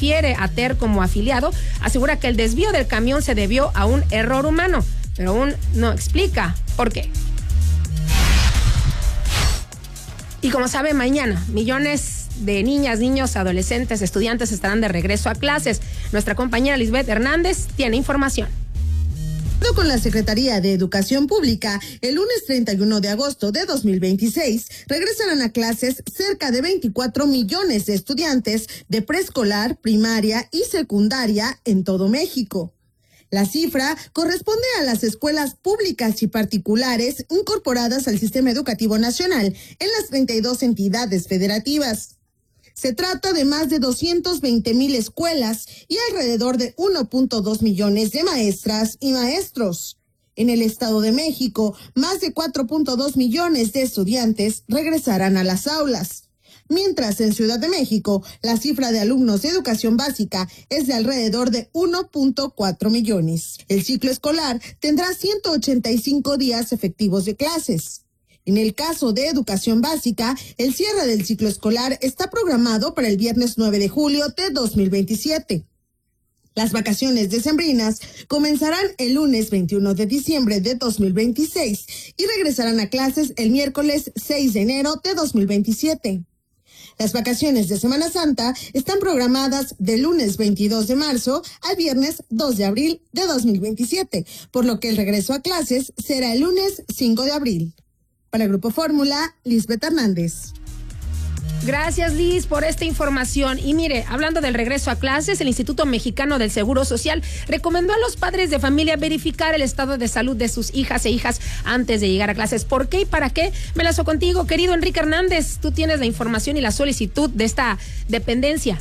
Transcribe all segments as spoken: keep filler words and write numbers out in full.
refiere a T E R como afiliado, asegura que el desvío del camión se debió a un error humano, pero aún no explica por qué. Y como sabe, mañana millones de niñas, niños, adolescentes, estudiantes estarán de regreso a clases. Nuestra compañera Lisbeth Hernández tiene información. Con la Secretaría de Educación Pública, el lunes treinta y uno de agosto de dos mil veintiséis regresarán a clases cerca de veinticuatro millones de estudiantes de preescolar, primaria y secundaria en todo México. La cifra corresponde a las escuelas públicas y particulares incorporadas al Sistema Educativo Nacional en las treinta y dos entidades federativas. Se trata de más de doscientos veinte mil escuelas y alrededor de uno punto dos millones de maestras y maestros. En el Estado de México, más de cuatro punto dos millones de estudiantes regresarán a las aulas. Mientras en Ciudad de México, la cifra de alumnos de educación básica es de alrededor de uno punto cuatro millones. El ciclo escolar tendrá ciento ochenta y cinco días efectivos de clases. En el caso de educación básica, el cierre del ciclo escolar está programado para el viernes nueve de julio de dos mil veintisiete. Las vacaciones decembrinas comenzarán el lunes veintiuno de diciembre de dos mil veintiséis y regresarán a clases el miércoles seis de enero de dos mil veintisiete. Las vacaciones de Semana Santa están programadas del lunes veintidós de marzo al viernes dos de abril de dos mil veintisiete, por lo que el regreso a clases será el lunes cinco de abril. Para el Grupo Fórmula, Lisbeth Hernández. Gracias, Liz, por esta información. Y mire, hablando del regreso a clases, el Instituto Mexicano del Seguro Social recomendó a los padres de familia verificar el estado de salud de sus hijas e hijas antes de llegar a clases. ¿Por qué y para qué? Me lazo contigo, querido Enrique Hernández. Tú tienes la información y la solicitud de esta dependencia.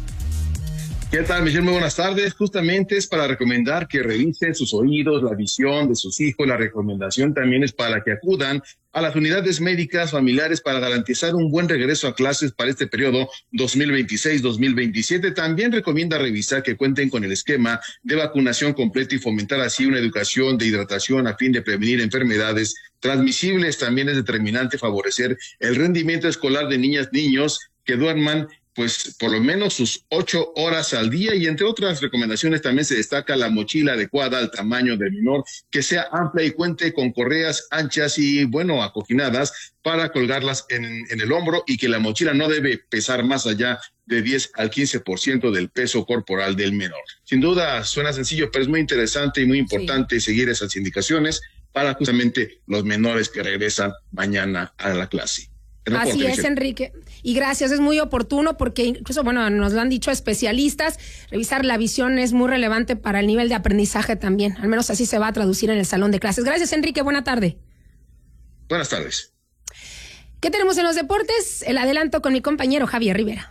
¿Qué tal, Michelle? Muy buenas tardes. Justamente es para recomendar que revisen sus oídos, la visión de sus hijos. La recomendación también es para que acudan a las unidades médicas familiares para garantizar un buen regreso a clases para este periodo dos mil veintiséis dos mil veintisiete. También recomienda revisar que cuenten con el esquema de vacunación completo y fomentar así una educación de hidratación a fin de prevenir enfermedades transmisibles. También es determinante favorecer el rendimiento escolar de niñas, niños que duerman pues por lo menos sus ocho horas al día, y entre otras recomendaciones también se destaca la mochila adecuada al tamaño del menor, que sea amplia y cuente con correas anchas y, bueno, acoginadas para colgarlas en, en el hombro, y que la mochila no debe pesar más allá de diez al quince por ciento del peso corporal del menor. Sin duda suena sencillo, pero es muy interesante y muy importante sí. seguir esas indicaciones para justamente los menores que regresan mañana a la clase. Así es, Enrique. Y gracias, es muy oportuno porque incluso, bueno, nos lo han dicho especialistas, revisar la visión es muy relevante para el nivel de aprendizaje también. Al menos así se va a traducir en el salón de clases. Gracias, Enrique. Buena tarde. Buenas tardes. ¿Qué tenemos en los deportes? El adelanto con mi compañero Javier Rivera.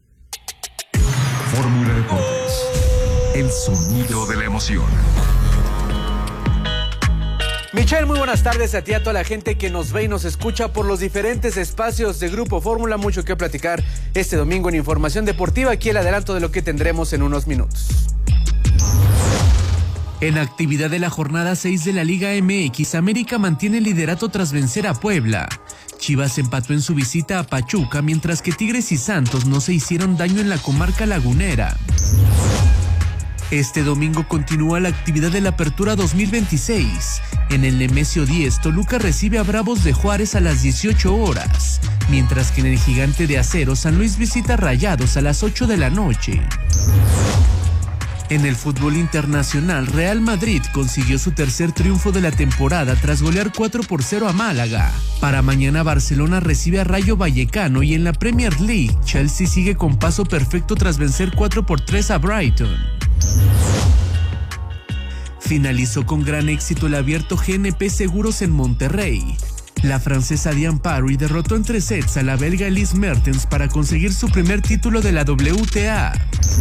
Fórmula Deportes. El sonido de la emoción. Michelle, muy buenas tardes a ti, a toda la gente que nos ve y nos escucha por los diferentes espacios de Grupo Fórmula. Mucho que platicar este domingo en Información Deportiva. Aquí el adelanto de lo que tendremos en unos minutos. En actividad de la jornada seis de la Liga M X, América mantiene el liderato tras vencer a Puebla. Chivas empató en su visita a Pachuca, mientras que Tigres y Santos no se hicieron daño en la comarca lagunera. Este domingo continúa la actividad de la Apertura dos mil veintiséis. En el Nemesio diez, Toluca recibe a Bravos de Juárez a las dieciocho horas, mientras que en el Gigante de Acero, San Luis visita a Rayados a las ocho de la noche. En el fútbol internacional, Real Madrid consiguió su tercer triunfo de la temporada tras golear cuatro por cero a Málaga. Para mañana, Barcelona recibe a Rayo Vallecano, y en la Premier League, Chelsea sigue con paso perfecto tras vencer cuatro por tres a Brighton. Finalizó con gran éxito el abierto G N P Seguros en Monterrey. La francesa Diane Parry derrotó en tres sets a la belga Elise Mertens para conseguir su primer título de la W T A.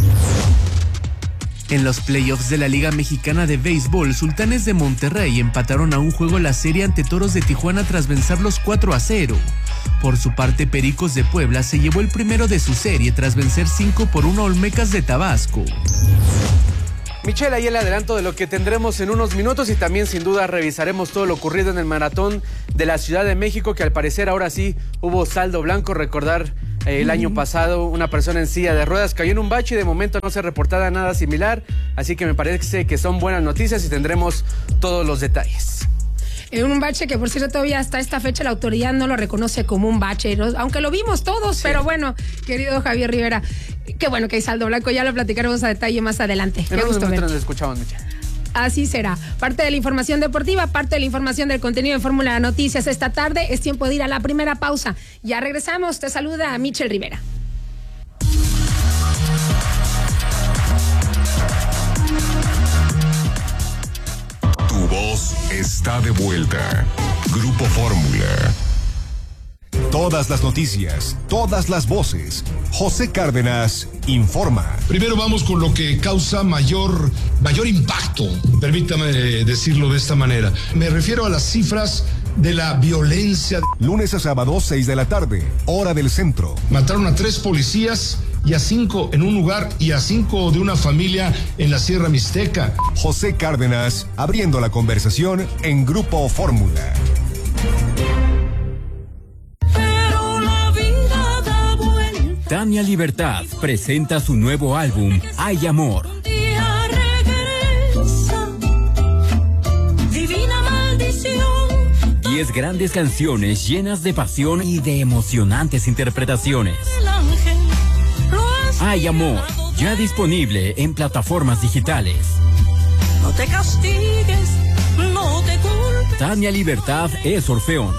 En los playoffs de la Liga Mexicana de Béisbol, Sultanes de Monterrey empataron a un juego la serie ante Toros de Tijuana tras vencerlos cuatro a cero. Por su parte, Pericos de Puebla se llevó el primero de su serie tras vencer cinco por uno a Olmecas de Tabasco. Michelle, ahí el adelanto de lo que tendremos en unos minutos, y también sin duda revisaremos todo lo ocurrido en el maratón de la Ciudad de México, que al parecer ahora sí hubo saldo blanco. Recordar Eh, el uh-huh. año pasado una persona en silla de ruedas cayó en un bache y de momento no se reportaba nada similar, así que me parece que son buenas noticias y tendremos todos los detalles. En un bache que, por cierto, todavía hasta esta fecha la autoridad no lo reconoce como un bache, ¿no? Aunque lo vimos todos, sí. Pero bueno, querido Javier Rivera, qué bueno que hay saldo blanco, ya lo platicaremos a detalle más adelante. En unos minutos nos escuchamos, Michelle. Así será. Parte de la información deportiva, parte de la información del contenido de Fórmula Noticias esta tarde. Es tiempo de ir a la primera pausa. Ya regresamos. Te saluda Michelle Rivera. Tu voz está de vuelta. Grupo Fórmula. Todas las noticias, todas las voces. José Cárdenas informa. Primero vamos con lo que causa mayor, mayor impacto, permítame decirlo de esta manera. Me refiero a las cifras de la violencia. Lunes a sábado, seis de la tarde, hora del centro. Mataron a tres policías y a cinco en un lugar y a cinco de una familia en la Sierra Mixteca. José Cárdenas, abriendo la conversación en Grupo Fórmula. Tania Libertad presenta su nuevo álbum, Hay Amor. Diez grandes canciones llenas de pasión y de emocionantes interpretaciones. Hay Amor, ya disponible en plataformas digitales. No te castigues, no te culpes. Tania Libertad es Orfeón.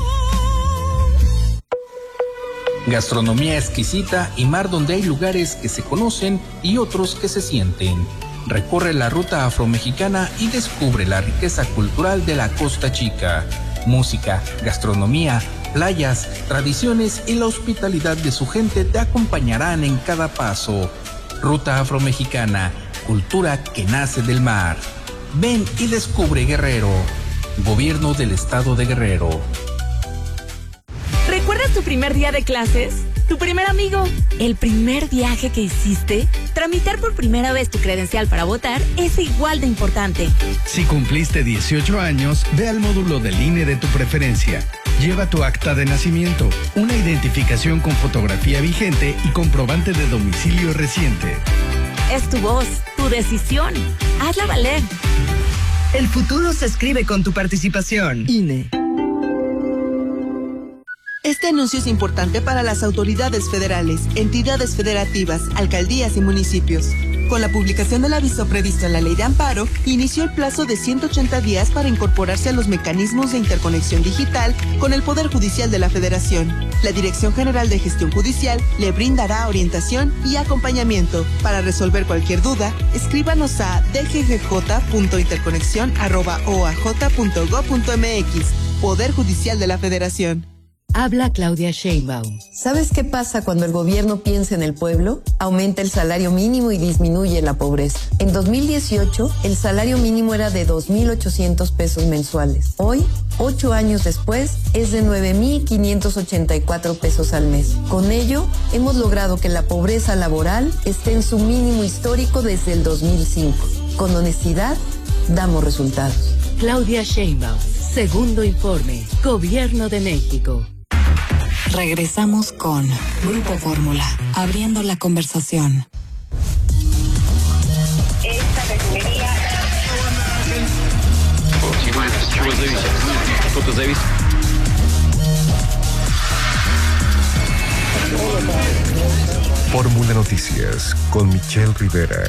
Gastronomía exquisita y mar donde hay lugares que se conocen y otros que se sienten. Recorre la ruta afromexicana y descubre la riqueza cultural de la Costa Chica. Música, gastronomía, playas, tradiciones y la hospitalidad de su gente te acompañarán en cada paso. Ruta afromexicana, cultura que nace del mar. Ven y descubre Guerrero. Gobierno del Estado de Guerrero. ¿Recuerdas tu primer día de clases? ¿Tu primer amigo? ¿El primer viaje que hiciste? Tramitar por primera vez tu credencial para votar es igual de importante. Si cumpliste dieciocho años, ve al módulo del I N E de tu preferencia. Lleva tu acta de nacimiento, una identificación con fotografía vigente y comprobante de domicilio reciente. Es tu voz, tu decisión. Hazla valer. El futuro se escribe con tu participación. I N E. Este anuncio es importante para las autoridades federales, entidades federativas, alcaldías y municipios. Con la publicación del aviso previsto en la Ley de Amparo, inició el plazo de ciento ochenta días para incorporarse a los mecanismos de interconexión digital con el Poder Judicial de la Federación. La Dirección General de Gestión Judicial le brindará orientación y acompañamiento. Para resolver cualquier duda, escríbanos a d g g j punto interconexión arroba o a j punto gob punto m x. Poder Judicial de la Federación. Habla Claudia Sheinbaum. ¿Sabes qué pasa cuando el gobierno piensa en el pueblo? Aumenta el salario mínimo y disminuye la pobreza. En dos mil dieciocho, el salario mínimo era de dos mil ochocientos pesos mensuales. Hoy, ocho años después, es de nueve mil quinientos ochenta y cuatro pesos al mes. Con ello, hemos logrado que la pobreza laboral esté en su mínimo histórico desde el dos mil cinco. Con honestidad, damos resultados. Claudia Sheinbaum, segundo informe, Gobierno de México. Regresamos con Grupo Fórmula, abriendo la conversación. Esta refinería... Fórmula Noticias con Michelle Rivera.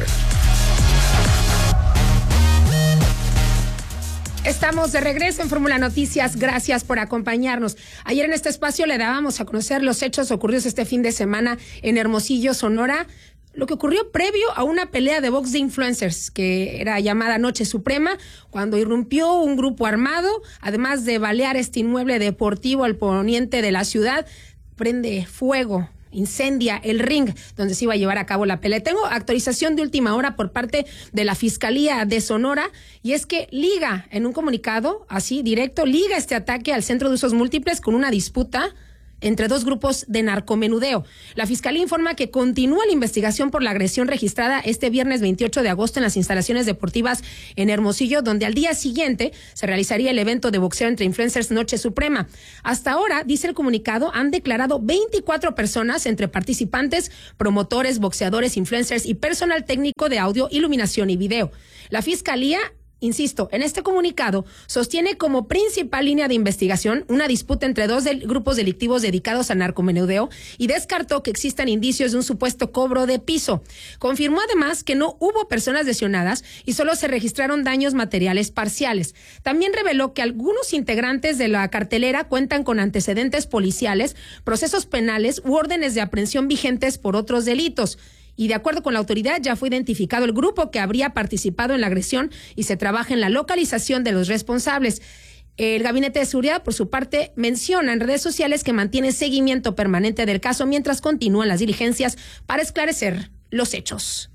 Estamos de regreso en Fórmula Noticias. Gracias por acompañarnos. Ayer en este espacio le dábamos a conocer los hechos ocurridos este fin de semana en Hermosillo, Sonora. Lo que ocurrió previo a una pelea de box de influencers que era llamada Noche Suprema, cuando irrumpió un grupo armado, además de balear este inmueble deportivo al poniente de la ciudad, prende fuego, incendia el ring donde se iba a llevar a cabo la pelea. Tengo actualización de última hora por parte de la Fiscalía de Sonora, y es que liga en un comunicado, así directo, liga este ataque al Centro de Usos Múltiples con una disputa entre dos grupos de narcomenudeo. La Fiscalía informa que continúa la investigación por la agresión registrada este viernes veintiocho de agosto en las instalaciones deportivas en Hermosillo, donde al día siguiente se realizaría el evento de boxeo entre influencers Noche Suprema. Hasta ahora, dice el comunicado, han declarado veinticuatro personas entre participantes, promotores, boxeadores, influencers y personal técnico de audio, iluminación y video. La Fiscalía, insisto, en este comunicado sostiene como principal línea de investigación una disputa entre dos del, grupos delictivos dedicados al narcomenudeo y descartó que existan indicios de un supuesto cobro de piso. Confirmó además que no hubo personas lesionadas y solo se registraron daños materiales parciales. También reveló que algunos integrantes de la cartelera cuentan con antecedentes policiales, procesos penales u órdenes de aprehensión vigentes por otros delitos. Y de acuerdo con la autoridad, ya fue identificado el grupo que habría participado en la agresión y se trabaja en la localización de los responsables. El Gabinete de Seguridad, por su parte, menciona en redes sociales que mantiene seguimiento permanente del caso mientras continúan las diligencias para esclarecer los hechos.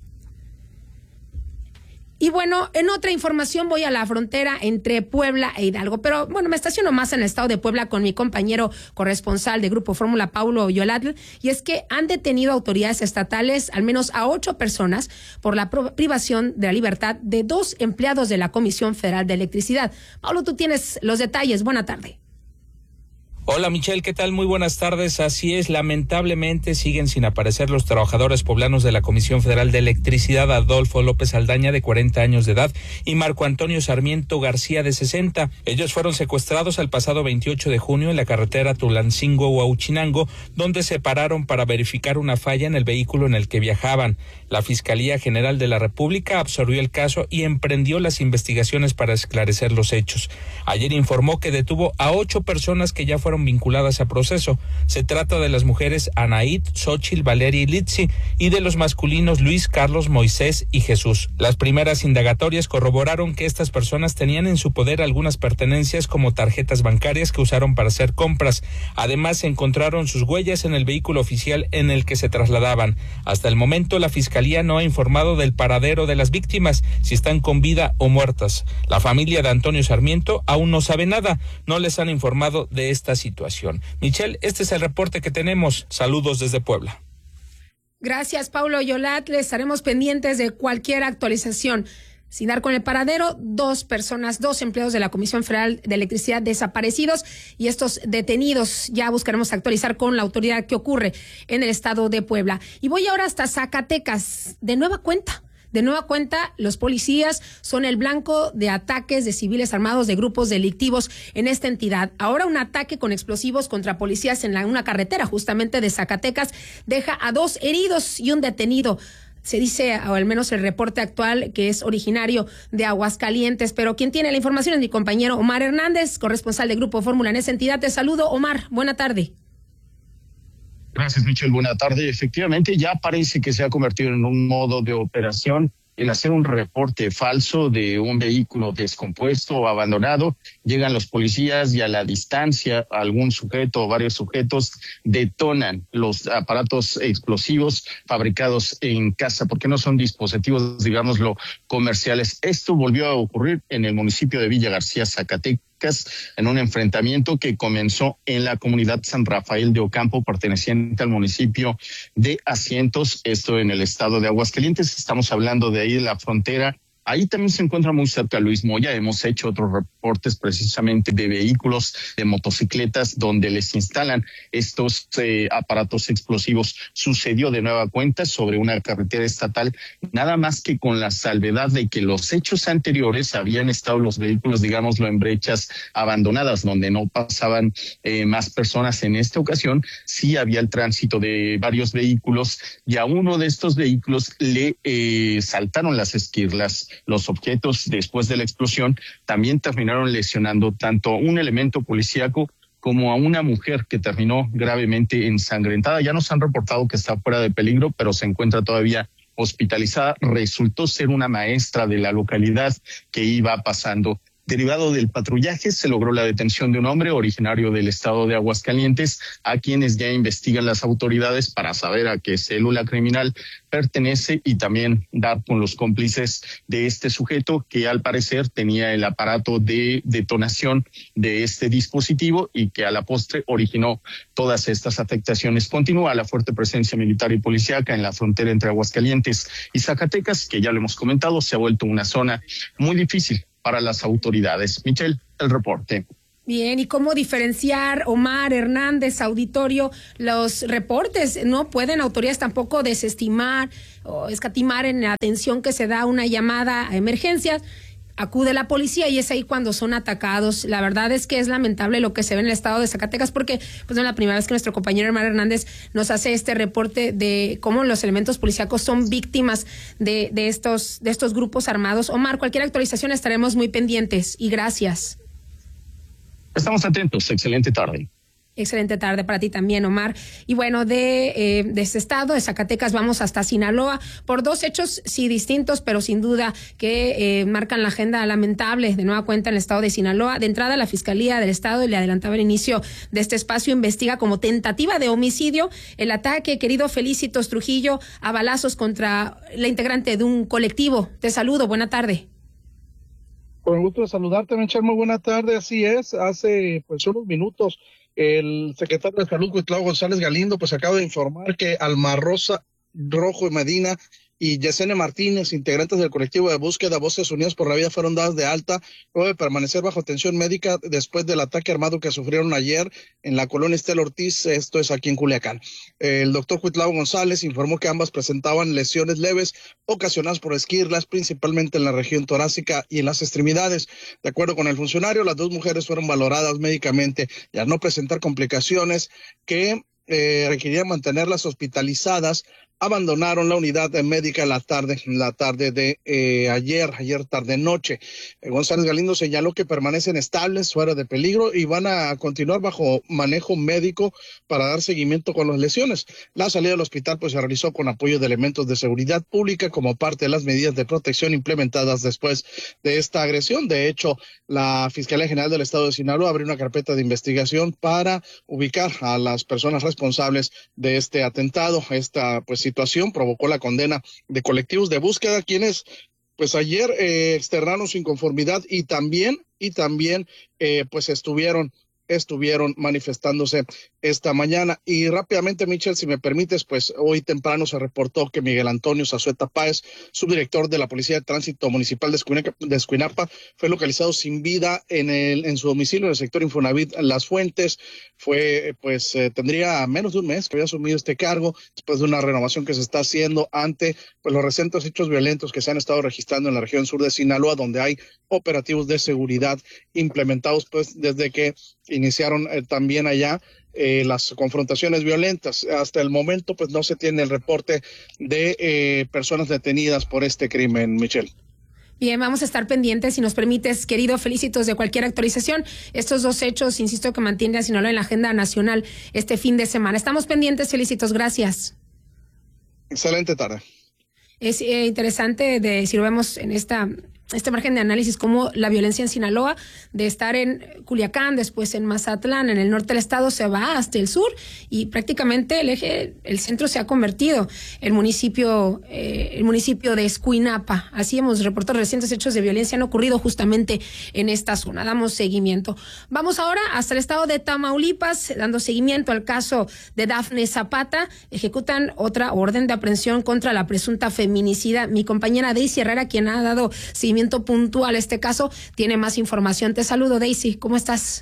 Y bueno, en otra información voy a la frontera entre Puebla e Hidalgo, pero bueno, me estaciono más en el estado de Puebla con mi compañero corresponsal de Grupo Fórmula, Paulo Yolatl, y es que han detenido autoridades estatales al menos a ocho personas por la privación de la libertad de dos empleados de la Comisión Federal de Electricidad. Paulo, tú tienes los detalles. Buena tarde. Hola Michelle, ¿qué tal? Muy buenas tardes. Así es, lamentablemente siguen sin aparecer los trabajadores poblanos de la Comisión Federal de Electricidad, Adolfo López Aldaña, de cuarenta años de edad, y Marco Antonio Sarmiento García, de sesenta. Ellos fueron secuestrados el pasado veintiocho de junio en la carretera Tulancingo-Huauchinango, donde se pararon para verificar una falla en el vehículo en el que viajaban. La Fiscalía General de la República absorbió el caso y emprendió las investigaciones para esclarecer los hechos. Ayer informó que detuvo a ocho personas que ya fueron vinculadas a proceso. Se trata de las mujeres Anaid, Xochitl, Valeria y Litsi, y de los masculinos Luis, Carlos, Moisés y Jesús. Las primeras indagatorias corroboraron que estas personas tenían en su poder algunas pertenencias como tarjetas bancarias que usaron para hacer compras. Además, se encontraron sus huellas en el vehículo oficial en el que se trasladaban. Hasta el momento, la Fiscalía no ha informado del paradero de las víctimas, si están con vida o muertas. La familia de Antonio Sarmiento aún no sabe nada. No les han informado de esta situación. situación. Michelle, este es el reporte que tenemos. Saludos desde Puebla. Gracias, Paulo Yolat. Le estaremos pendientes de cualquier actualización. Sin dar con el paradero, dos personas, dos empleados de la Comisión Federal de Electricidad desaparecidos y estos detenidos. Ya buscaremos actualizar con la autoridad qué ocurre en el estado de Puebla. Y voy ahora hasta Zacatecas, de nueva cuenta. De nueva cuenta, los policías son el blanco de ataques de civiles armados de grupos delictivos en esta entidad. Ahora un ataque con explosivos contra policías en la, una carretera justamente de Zacatecas deja a dos heridos y un detenido. Se dice, o al menos el reporte actual, que es originario de Aguascalientes, pero quien tiene la información es mi compañero Omar Hernández, corresponsal de Grupo Fórmula en esa entidad. Te saludo, Omar. Buena tarde. Gracias, Michelle. Buena tarde. Efectivamente, ya parece que se ha convertido en un modo de operación el hacer un reporte falso de un vehículo descompuesto o abandonado. Llegan los policías y a la distancia algún sujeto o varios sujetos detonan los aparatos explosivos fabricados en casa, porque no son dispositivos, digámoslo, comerciales. Esto volvió a ocurrir en el municipio de Villa García, Zacatecas, en un enfrentamiento que comenzó en la comunidad San Rafael de Ocampo, perteneciente al municipio de Asientos, esto en el estado de Aguascalientes. Estamos hablando de ahí de la frontera. Ahí también se encuentra muy cerca Luis Moya. Hemos hecho otros reportes precisamente de vehículos, de motocicletas, donde les instalan estos eh, aparatos explosivos. Sucedió de nueva cuenta sobre una carretera estatal, nada más que con la salvedad de que los hechos anteriores habían estado los vehículos, digámoslo, en brechas abandonadas, donde no pasaban eh, más personas. En esta ocasión sí había el tránsito de varios vehículos y a uno de estos vehículos le eh, saltaron las esquirlas. Los objetos, después de la explosión, también terminaron lesionando tanto a un elemento policíaco como a una mujer que terminó gravemente ensangrentada. Ya nos han reportado que está fuera de peligro, pero se encuentra todavía hospitalizada. Resultó ser una maestra de la localidad que iba pasando Derivado del patrullaje, se logró la detención de un hombre originario del estado de Aguascalientes, a quienes ya investigan las autoridades para saber a qué célula criminal pertenece y también dar con los cómplices de este sujeto que al parecer tenía el aparato de detonación de este dispositivo y que a la postre originó todas estas afectaciones. Continúa la fuerte presencia militar y policíaca en la frontera entre Aguascalientes y Zacatecas, que ya lo hemos comentado, se ha vuelto una zona muy difícil para las autoridades. Michelle, el reporte. Bien, ¿y cómo diferenciar, Omar Hernández, auditorio, los reportes? No pueden autoridades tampoco desestimar o escatimar en la atención que se da a una llamada a emergencias. Acude la policía y es ahí cuando son atacados. La verdad es que es lamentable lo que se ve en el estado de Zacatecas, porque pues no es la primera vez que nuestro compañero Omar Hernández nos hace este reporte de cómo los elementos policíacos son víctimas de, de estos, de estos grupos armados. Omar, cualquier actualización estaremos muy pendientes y gracias. Estamos atentos. Excelente tarde. Excelente tarde para ti también, Omar. Y bueno, de, eh, de este estado, de Zacatecas, vamos hasta Sinaloa por dos hechos, sí distintos, pero sin duda que eh, marcan la agenda lamentable de nueva cuenta en el estado de Sinaloa. De entrada, la Fiscalía del Estado, y le adelantaba el inicio de este espacio, investiga como tentativa de homicidio el ataque, querido Felicitos Trujillo, a balazos contra la integrante de un colectivo. Te saludo, buena tarde. Con gusto de saludarte, Michelle, muy buena tarde. Así es, hace pues unos minutos el secretario de Salud, Cuitlao González Galindo, pues acaba de informar que Alma Rosa Rojo y Medina y Yesenia Martínez, integrantes del colectivo de búsqueda Voces Unidas por la Vida, fueron dadas de alta luego de permanecer bajo atención médica después del ataque armado que sufrieron ayer en la colonia Estela Ortiz, esto es aquí en Culiacán. El doctor Cuitlao González informó que ambas presentaban lesiones leves ocasionadas por esquirlas, principalmente en la región torácica y en las extremidades. De acuerdo con el funcionario, las dos mujeres fueron valoradas médicamente y al no presentar complicaciones que eh, requerían mantenerlas hospitalizadas, abandonaron la unidad médica en la tarde, en la tarde de eh, ayer, ayer tarde noche. Eh, González Galindo señaló que permanecen estables, fuera de peligro y van a continuar bajo manejo médico para dar seguimiento con las lesiones. La salida del hospital pues se realizó con apoyo de elementos de seguridad pública como parte de las medidas de protección implementadas después de esta agresión. De hecho, la Fiscalía General del Estado de Sinaloa abrió una carpeta de investigación para ubicar a las personas responsables de este atentado. Esta pues situación provocó la condena de colectivos de búsqueda, quienes pues ayer eh, externaron su inconformidad y también y también eh, pues estuvieron estuvieron manifestándose esta mañana. Y rápidamente, Michelle, si me permites, pues hoy temprano se reportó que Miguel Antonio Zazueta Páez, subdirector de la Policía de Tránsito Municipal de Escuinapa, fue localizado sin vida en el en su domicilio en el sector Infonavit Las Fuentes. Fue, pues, eh, tendría menos de un mes que había asumido este cargo después de una renovación que se está haciendo ante pues los recientes hechos violentos que se han estado registrando en la región sur de Sinaloa, donde hay operativos de seguridad implementados pues desde que iniciaron eh, también allá eh, las confrontaciones violentas. Hasta el momento pues no se tiene el reporte de eh, personas detenidas por este crimen, Michelle. Bien, vamos a estar pendientes, si nos permites, querido Felicitos, de cualquier actualización. Estos dos hechos, insisto, que mantiene a Sinaloa en la agenda nacional este fin de semana. Estamos pendientes, Felicitos, gracias. Excelente tarde. Es eh, interesante de si lo vemos en esta este margen de análisis, cómo la violencia en Sinaloa, de estar en Culiacán, después en Mazatlán, en el norte del estado, se va hasta el sur y prácticamente el eje, el centro se ha convertido el municipio, eh, el municipio de Escuinapa. Así hemos reportado recientes hechos de violencia han ocurrido justamente en esta zona. Damos seguimiento. Vamos ahora hasta el estado de Tamaulipas, dando seguimiento al caso de Dafne Zapata. Ejecutan otra orden de aprehensión contra la presunta feminicida. Mi compañera Daisy Herrera, quien ha dado seguimiento puntual a este caso, tiene más información. Te saludo, Daisy, ¿cómo estás?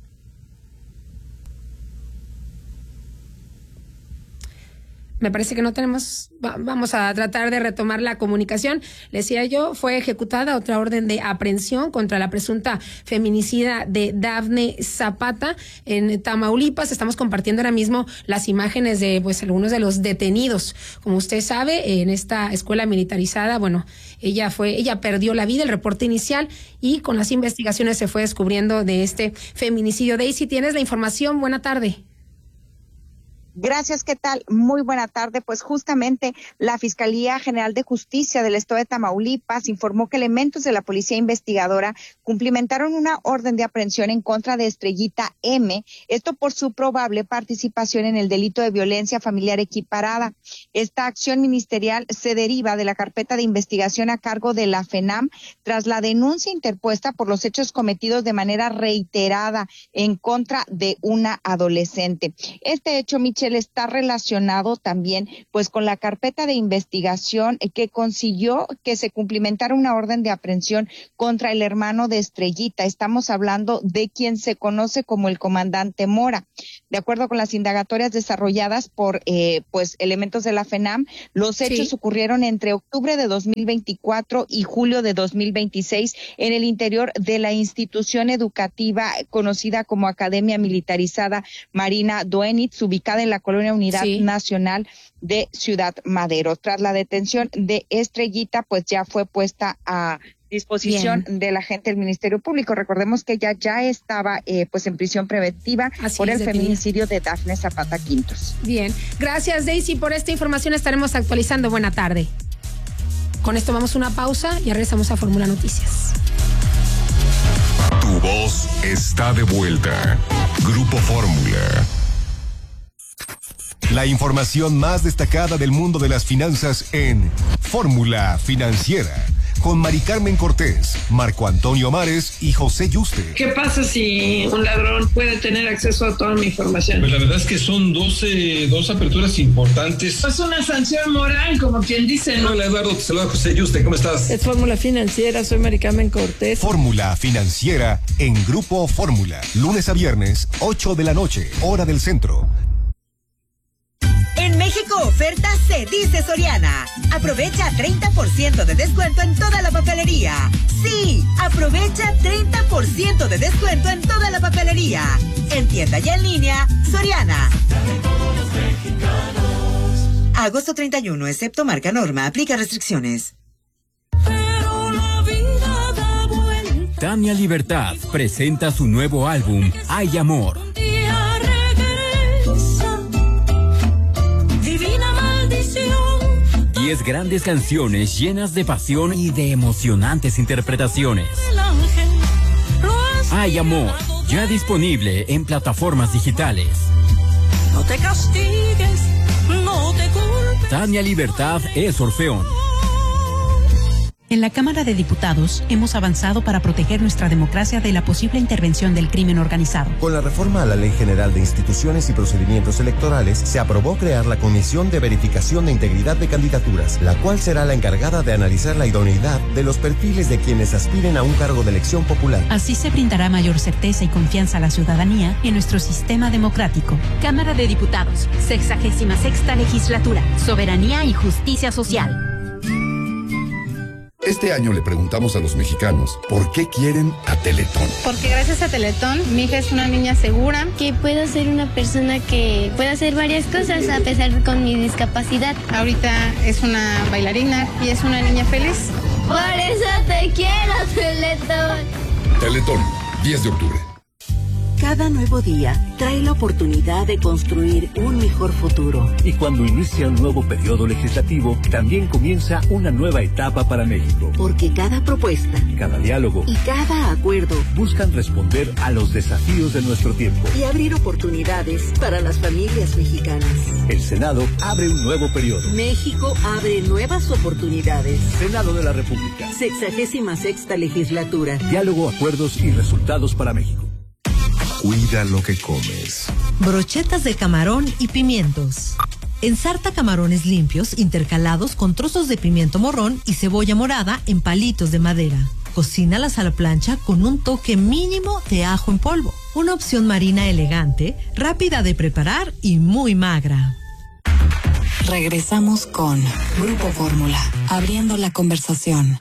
Me parece que no tenemos, vamos a tratar de retomar la comunicación. Le decía yo, fue ejecutada otra orden de aprehensión contra la presunta feminicida de Dafne Zapata en Tamaulipas. Estamos compartiendo ahora mismo las imágenes de pues algunos de los detenidos. Como usted sabe, en esta escuela militarizada, bueno, ella fue, ella perdió la vida, el reporte inicial, y con las investigaciones se fue descubriendo de este feminicidio. Daisy, ¿tienes la información? Buena tarde. Gracias, ¿qué tal? Muy buena tarde. Pues justamente la Fiscalía General de Justicia del Estado de Tamaulipas informó que elementos de la Policía Investigadora cumplimentaron una orden de aprehensión en contra de Estrellita M, esto por su probable participación en el delito de violencia familiar equiparada. Esta acción ministerial se deriva de la carpeta de investigación a cargo de la FENAM tras la denuncia interpuesta por los hechos cometidos de manera reiterada en contra de una adolescente. Este hecho, Michelle, está relacionado también pues con la carpeta de investigación que consiguió que se cumplimentara una orden de aprehensión contra el hermano de Estrellita. Estamos hablando de quien se conoce como el comandante Mora. De acuerdo con las indagatorias desarrolladas por eh, pues elementos de la FENAM, los hechos sí. ocurrieron entre octubre de dos mil veinticuatro y julio de dos mil veintiséis en el interior de la institución educativa conocida como Academia Militarizada Marina Duenitz, ubicada en la Colonia Unidad sí. Nacional de Ciudad Madero. Tras la detención de Estrellita, pues ya fue puesta a disposición Bien. de la gente del Ministerio Público. Recordemos que ella ya estaba eh, pues en prisión preventiva Así por el feminicidio de Dafne Zapata Quintos. Bien, gracias Daisy por esta información, estaremos actualizando. Buena tarde. Con esto vamos a una pausa y regresamos a Fórmula Noticias. Tu voz está de vuelta. Grupo Fórmula. La información más destacada del mundo de las finanzas en Fórmula Financiera, con Mari Carmen Cortés, Marco Antonio Mares y José Yuste. ¿Qué pasa si un ladrón puede tener acceso a toda mi información? Pues la verdad es que son doce, dos aperturas importantes. Es una sanción moral, como quien dice, ¿no? Hola Eduardo, te saluda José Yuste, ¿cómo estás? Es Fórmula Financiera, soy Mari Carmen Cortés. Fórmula Financiera en Grupo Fórmula, lunes a viernes, ocho de la noche, hora del centro. En México, oferta se dice Soriana. Aprovecha treinta por ciento de descuento en toda la papelería. Sí, aprovecha treinta por ciento de descuento en toda la papelería. En tienda y en línea, Soriana. Agosto treinta y uno, excepto marca Norma, aplica restricciones. Tania Libertad presenta su nuevo álbum, Hay Amor. Diez grandes canciones llenas de pasión y de emocionantes interpretaciones. Hay Amor, ya disponible en plataformas digitales. No te castigues, no te culpes. Tania Libertad es Orfeón. En la Cámara de Diputados hemos avanzado para proteger nuestra democracia de la posible intervención del crimen organizado. Con la reforma a la Ley General de Instituciones y Procedimientos Electorales, se aprobó crear la Comisión de Verificación de Integridad de Candidaturas, la cual será la encargada de analizar la idoneidad de los perfiles de quienes aspiren a un cargo de elección popular. Así se brindará mayor certeza y confianza a la ciudadanía en nuestro sistema democrático. Cámara de Diputados, sexagésima sexta legislatura, Soberanía y Justicia Social. Este año le preguntamos a los mexicanos por qué quieren a Teletón. Porque gracias a Teletón, mi hija es una niña segura. Que puedo ser una persona que pueda hacer varias cosas a pesar de con mi discapacidad. Ahorita es una bailarina y es una niña feliz. Por eso te quiero, Teletón. Teletón, diez de octubre. Cada nuevo día trae la oportunidad de construir un mejor futuro. Y cuando inicia un nuevo periodo legislativo, también comienza una nueva etapa para México. Porque cada propuesta, cada diálogo y cada acuerdo buscan responder a los desafíos de nuestro tiempo y abrir oportunidades para las familias mexicanas. El Senado abre un nuevo periodo. México abre nuevas oportunidades. Senado de la República. Sexagésima sexta legislatura. Diálogo, acuerdos y resultados para México. Cuida lo que comes. Brochetas de camarón y pimientos. Ensarta camarones limpios intercalados con trozos de pimiento morrón y cebolla morada en palitos de madera. Cocínalas a la plancha con un toque mínimo de ajo en polvo. Una opción marina elegante, rápida de preparar y muy magra. Regresamos con Grupo Fórmula, abriendo la conversación.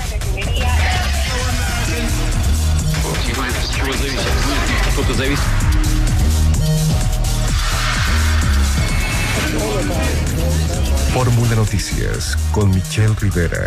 Fórmula Noticias con Michelle Rivera.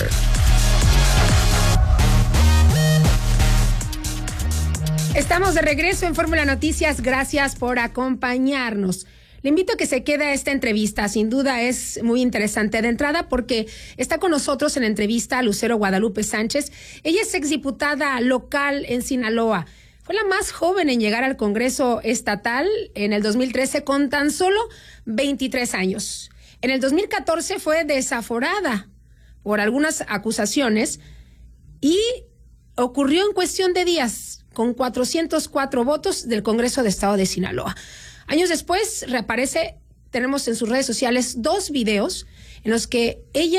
Estamos de regreso en Fórmula Noticias. Gracias por acompañarnos. Le invito a que se quede a esta entrevista, sin duda es muy interesante. De entrada porque está con nosotros en la entrevista Lucero Guadalupe Sánchez. Ella es exdiputada local en Sinaloa. Fue la más joven en llegar al Congreso Estatal en el dos mil trece con tan solo veintitrés años. En el dos mil catorce fue desaforada por algunas acusaciones y ocurrió en cuestión de días con cuatrocientos cuatro votos del Congreso de Estado de Sinaloa. Años después reaparece, tenemos en sus redes sociales dos videos en los que ella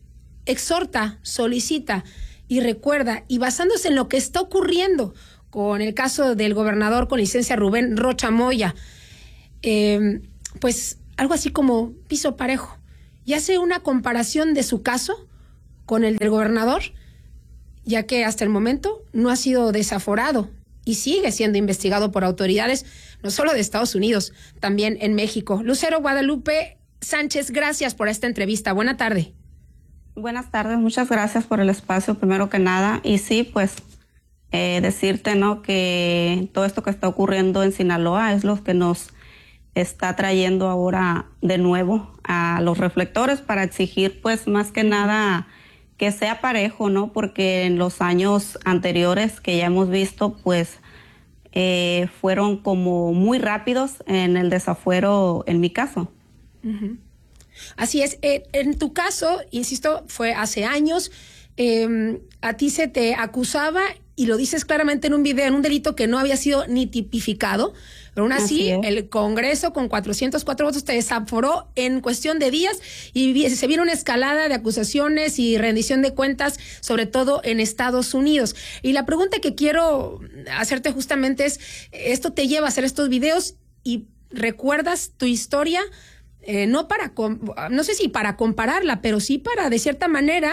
exhorta, solicita y recuerda, y basándose en lo que está ocurriendo con el caso del gobernador con licencia Rubén Rocha Moya, eh, pues algo así como piso parejo, y hace una comparación de su caso con el del gobernador, ya que hasta el momento no ha sido desaforado y sigue siendo investigado por autoridades, no solo de Estados Unidos, también en México. Lucero Guadalupe Sánchez, gracias por esta entrevista. Buena tarde. Buenas tardes, muchas gracias por el espacio, primero que nada. Y sí, pues eh, decirte, ¿no?, que todo esto que está ocurriendo en Sinaloa es lo que nos está trayendo ahora de nuevo a los reflectores para exigir, pues, más que nada que sea parejo, ¿no? Porque en los años anteriores que ya hemos visto, pues, eh, fueron como muy rápidos en el desafuero, en mi caso. Uh-huh. Así es. Eh, en tu caso, insisto, fue hace años, eh, a ti se te acusaba, y lo dices claramente en un video, en un delito que no había sido ni tipificado, pero aún así, así el Congreso con cuatrocientos cuatro votos te desaforó en cuestión de días y se viene una escalada de acusaciones y rendición de cuentas, sobre todo en Estados Unidos. Y la pregunta que quiero hacerte justamente es, esto te lleva a hacer estos videos y recuerdas tu historia, eh, no para, no sé si para compararla, pero sí para, de cierta manera,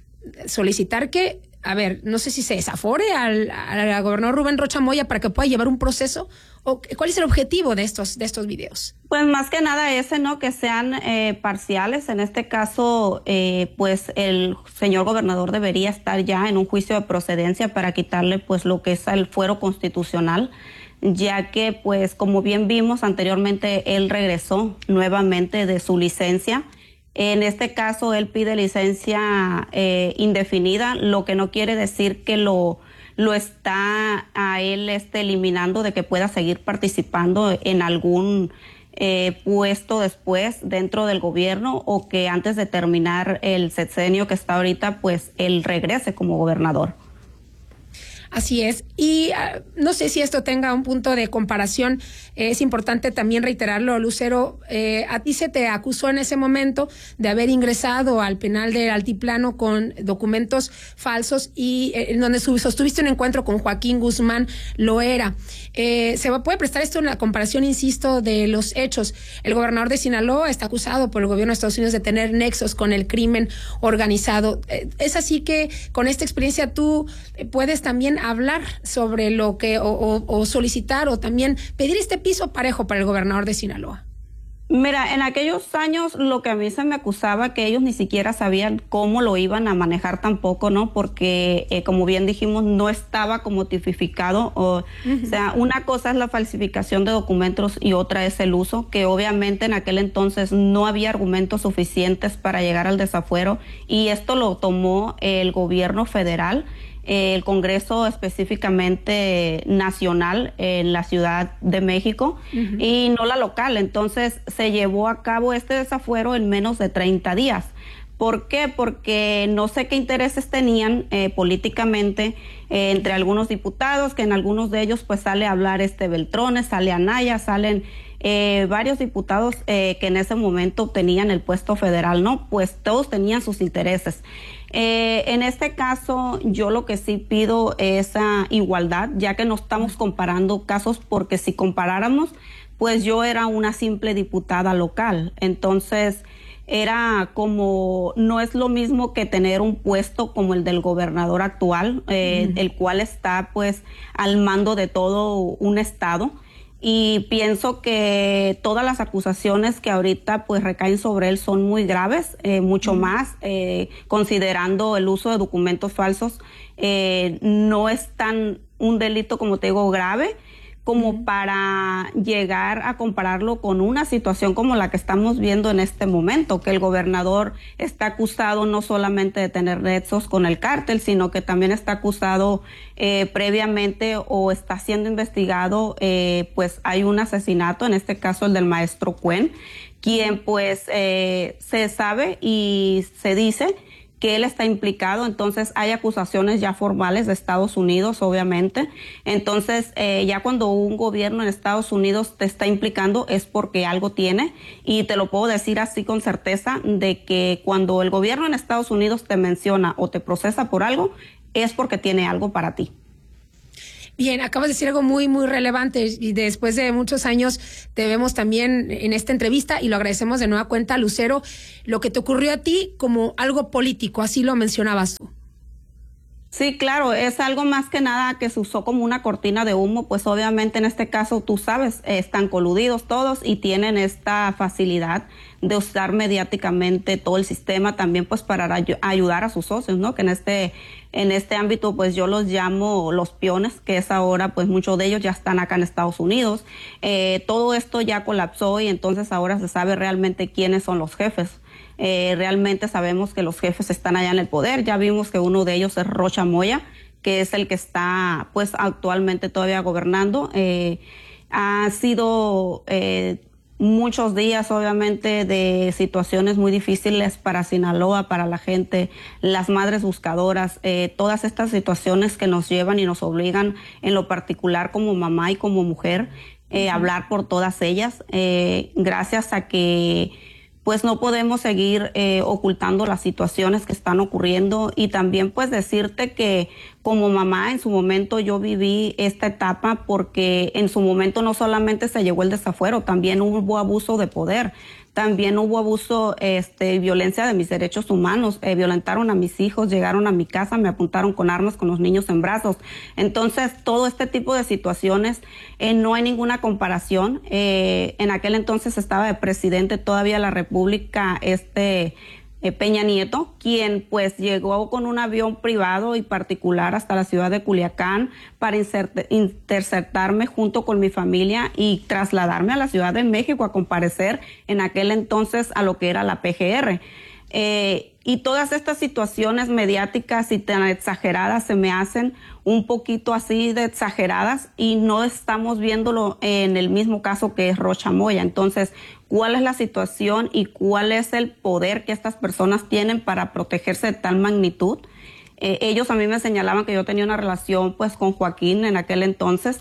solicitar que, a ver, no sé si se desafore al, al gobernador Rubén Rocha Moya para que pueda llevar un proceso, o cuál es el objetivo de estos de estos videos. Pues más que nada ese, ¿no?, que sean eh, parciales. En este caso, eh, pues el señor gobernador debería estar ya en un juicio de procedencia para quitarle, pues, lo que es el fuero constitucional, ya que, pues, como bien vimos anteriormente, él regresó nuevamente de su licencia. En este caso, él pide licencia eh, indefinida, lo que no quiere decir que lo, lo está a él este, eliminando de que pueda seguir participando en algún eh, puesto después dentro del gobierno, o que antes de terminar el sexenio que está ahorita, pues él regrese como gobernador. Así es. Y uh, no sé si esto tenga un punto de comparación. Eh, es importante también reiterarlo, Lucero. Eh, a ti se te acusó en ese momento de haber ingresado al penal del Altiplano con documentos falsos y eh, en donde sostuviste un encuentro con Joaquín Guzmán Loera. Eh, se puede prestar esto en la comparación, insisto, de los hechos. El gobernador de Sinaloa está acusado por el gobierno de Estados Unidos de tener nexos con el crimen organizado. Eh, es así que con esta experiencia tú eh, puedes también hablar sobre lo que, o, o, o solicitar o también pedir este piso parejo para el gobernador de Sinaloa. Mira, en aquellos años lo que a mí se me acusaba, que ellos ni siquiera sabían cómo lo iban a manejar tampoco, ¿no? Porque, eh, como bien dijimos, no estaba como tipificado. O, uh-huh. o sea, una cosa es la falsificación de documentos y otra es el uso, que obviamente en aquel entonces no había argumentos suficientes para llegar al desafuero, y esto lo tomó el gobierno federal, el Congreso específicamente nacional en la Ciudad de México, uh-huh. y no la local. Entonces se llevó a cabo este desafuero en menos de treinta días. ¿Por qué? Porque no sé qué intereses tenían eh, políticamente eh, entre algunos diputados, que en algunos de ellos pues sale a hablar este Beltrones, sale Anaya, salen eh, varios diputados eh, que en ese momento tenían el puesto federal, ¿no? Pues todos tenían sus intereses. Eh, en este caso, yo lo que sí pido es uh, igualdad, ya que no estamos comparando casos, porque si comparáramos, pues yo era una simple diputada local. Entonces, era como, no es lo mismo que tener un puesto como el del gobernador actual, eh, mm. el cual está pues al mando de todo un estado. Y pienso que todas las acusaciones que ahorita pues recaen sobre él son muy graves, eh, mucho mm. más, eh, considerando el uso de documentos falsos. Eh, no es tan un delito, como te digo, grave, como uh-huh. para llegar a compararlo con una situación como la que estamos viendo en este momento, que el gobernador está acusado no solamente de tener nexos con el cártel, sino que también está acusado eh, previamente o está siendo investigado, eh, pues hay un asesinato, en este caso el del maestro Cuen, quien pues eh, se sabe y se dice que él está implicado. Entonces hay acusaciones ya formales de Estados Unidos, obviamente. Entonces eh, ya cuando un gobierno en Estados Unidos te está implicando es porque algo tiene, y te lo puedo decir así con certeza, de que cuando el gobierno en Estados Unidos te menciona o te procesa por algo, es porque tiene algo para ti. Bien, acabas de decir algo muy, muy relevante, y después de muchos años te vemos también en esta entrevista y lo agradecemos de nueva cuenta, Lucero, lo que te ocurrió a ti como algo político, así lo mencionabas tú. Sí, claro, es algo más que nada que se usó como una cortina de humo, pues obviamente en este caso, tú sabes, están coludidos todos y tienen esta facilidad de usar mediáticamente todo el sistema también pues para ay- ayudar a sus socios, ¿no? Que en este en este ámbito pues yo los llamo los peones, que es ahora pues muchos de ellos ya están acá en Estados Unidos. Eh, todo esto ya colapsó y entonces ahora se sabe realmente quiénes son los jefes. Eh, realmente sabemos que los jefes están allá en el poder. Ya vimos que uno de ellos es Rocha Moya, que es el que está pues actualmente todavía gobernando. Eh, ha sido eh, muchos días obviamente de situaciones muy difíciles para Sinaloa, para la gente, las madres buscadoras, eh, todas estas situaciones que nos llevan y nos obligan en lo particular como mamá y como mujer, eh, uh-huh. hablar por todas ellas, eh, gracias a que pues no podemos seguir eh, ocultando las situaciones que están ocurriendo. Y también pues decirte que como mamá en su momento yo viví esta etapa porque en su momento no solamente se llegó el desafuero, también hubo abuso de poder. También hubo abuso, este, violencia de mis derechos humanos, eh, violentaron a mis hijos, llegaron a mi casa, me apuntaron con armas con los niños en brazos. Entonces, todo este tipo de situaciones, eh, no hay ninguna comparación. Eh, en aquel entonces estaba de presidente todavía la República, este, eh, Peña Nieto, quien pues llegó con un avión privado y particular hasta la ciudad de Culiacán para interceptarme junto con mi familia y trasladarme a la Ciudad de México a comparecer en aquel entonces a lo que era la P G R. Eh, y todas estas situaciones mediáticas y tan exageradas se me hacen un poquito así de exageradas y no estamos viéndolo en el mismo caso que es Rocha Moya. Entonces, ¿cuál es la situación y cuál es el poder que estas personas tienen para protegerse de tal magnitud? Eh, ellos a mí me señalaban que yo tenía una relación pues con Joaquín en aquel entonces.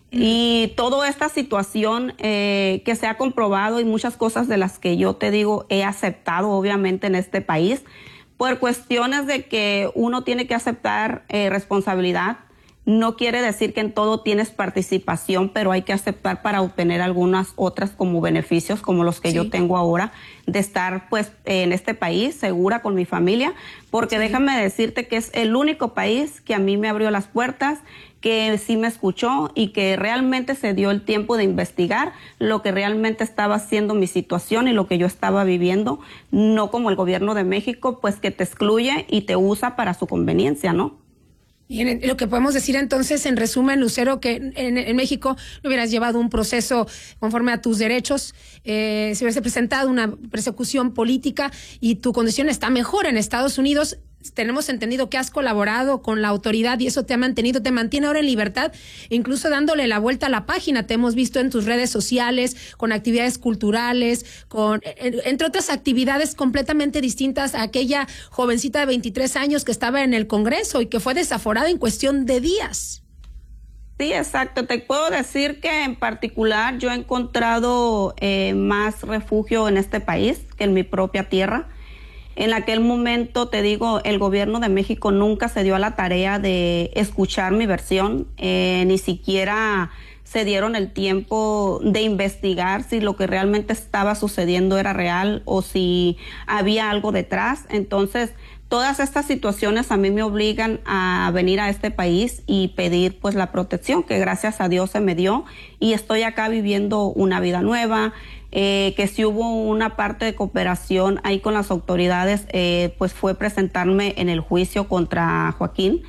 Y toda esta situación eh, que se ha comprobado y muchas cosas de las que yo te digo he aceptado obviamente en este país por cuestiones de que uno tiene que aceptar eh, responsabilidad. No quiere decir que en todo tienes participación, pero hay que aceptar para obtener algunas otras como beneficios como los que sí. yo tengo ahora de estar pues en este país segura con mi familia, porque sí. déjame decirte que es el único país que a mí me abrió las puertas, que sí me escuchó y que realmente se dio el tiempo de investigar lo que realmente estaba haciendo mi situación y lo que yo estaba viviendo, no como el gobierno de México, pues que te excluye y te usa para su conveniencia, ¿no? Bien, lo que podemos decir entonces, en resumen, Lucero, que en, en México no hubieras llevado un proceso conforme a tus derechos, eh, se hubiese presentado una persecución política y tu condición está mejor en Estados Unidos. Tenemos entendido que has colaborado con la autoridad y eso te ha mantenido, te mantiene ahora en libertad, incluso dándole la vuelta a la página. Te hemos visto en tus redes sociales, con actividades culturales, con entre otras actividades completamente distintas a aquella jovencita de veintitrés años que estaba en el Congreso y que fue desaforada en cuestión de días. Sí, exacto. Te puedo decir que en particular yo he encontrado eh, más refugio en este país que en mi propia tierra. En aquel momento, te digo, el gobierno de México nunca se dio a la tarea de escuchar mi versión, eh, ni siquiera se dieron el tiempo de investigar si lo que realmente estaba sucediendo era real o si había algo detrás. Entonces, todas estas situaciones a mí me obligan a venir a este país y pedir pues la protección que gracias a Dios se me dio y estoy acá viviendo una vida nueva. Eh, que si hubo una parte de cooperación ahí con las autoridades, eh, pues fue presentarme en el juicio contra Joaquín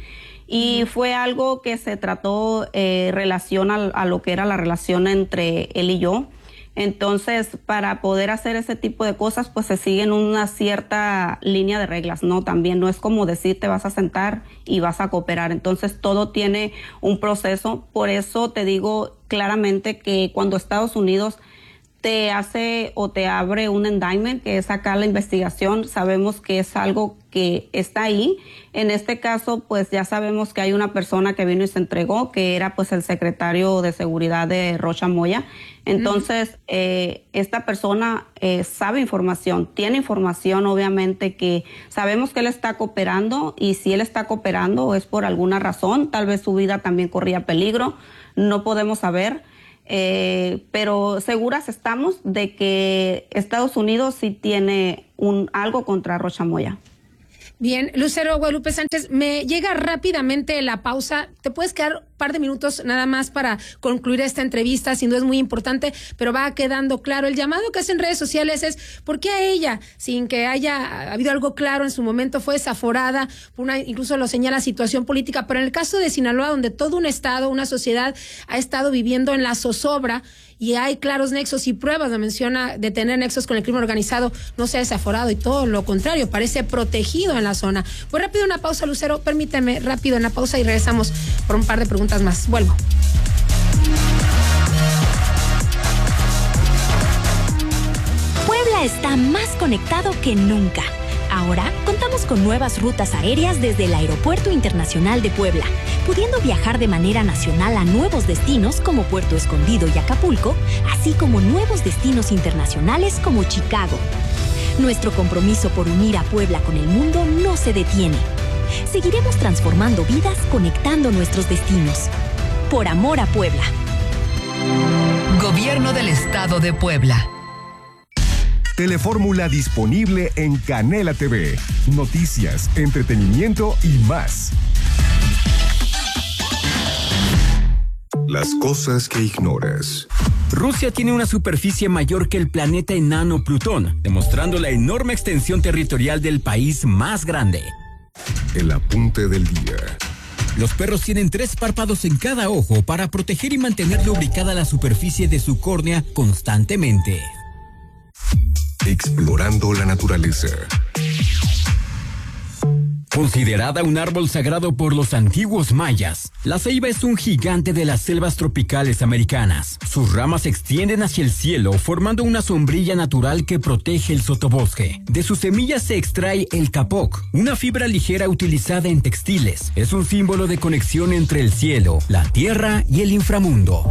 Y fue algo que se trató eh, relación a, a lo que era la relación entre él y yo. Entonces, para poder hacer ese tipo de cosas, pues se siguen una cierta línea de reglas, ¿no? También no es como decir te vas a sentar y vas a cooperar. Entonces, todo tiene un proceso. Por eso te digo claramente que cuando Estados Unidos te hace o te abre un indictment, que es acá la investigación, sabemos que es algo que está ahí. En este caso, pues ya sabemos que hay una persona que vino y se entregó, que era pues el secretario de seguridad de Rocha Moya. Entonces, uh-huh. eh, esta persona eh, sabe información, tiene información, obviamente, que sabemos que él está cooperando, y si él está cooperando es por alguna razón, tal vez su vida también corría peligro, no podemos saber. Eh, pero seguras estamos de que Estados Unidos sí tiene un algo contra Rocha Moya. Bien, Lucero Guadalupe Sánchez, me llega rápidamente la pausa. ¿Te puedes quedar un par de minutos nada más para concluir esta entrevista? Sin duda es muy importante, pero va quedando claro. El llamado que hacen redes sociales es ¿por qué a ella, sin que haya habido algo claro en su momento, fue desaforada por una, incluso lo señala, situación política? Pero en el caso de Sinaloa, donde todo un estado, una sociedad ha estado viviendo en la zozobra y hay claros nexos y pruebas, lo menciona, de tener nexos con el crimen organizado, no se ha desaforado y todo lo contrario, parece protegido en la zona. Pues rápido una pausa, Lucero, permíteme, rápido una pausa y regresamos por un par de preguntas más. Vuelvo. Puebla está más conectado que nunca. Ahora contamos con nuevas rutas aéreas desde el Aeropuerto Internacional de Puebla, pudiendo viajar de manera nacional a nuevos destinos como Puerto Escondido y Acapulco, así como nuevos destinos internacionales como Chicago. Nuestro compromiso por unir a Puebla con el mundo no se detiene. Seguiremos transformando vidas, conectando nuestros destinos. Por amor a Puebla. Gobierno del Estado de Puebla. Telefórmula disponible en Canela T V. Noticias, entretenimiento y más. Las cosas que ignoras. Rusia tiene una superficie mayor que el planeta enano Plutón, demostrando la enorme extensión territorial del país más grande. El apunte del día. Los perros tienen tres párpados en cada ojo para proteger y mantener lubricada la superficie de su córnea constantemente. Explorando la naturaleza. Considerada un árbol sagrado por los antiguos mayas, la ceiba es un gigante de las selvas tropicales americanas. Sus ramas se extienden hacia el cielo, formando una sombrilla natural que protege el sotobosque. De sus semillas se extrae el capoc, una fibra ligera utilizada en textiles. Es un símbolo de conexión entre el cielo, la tierra y el inframundo.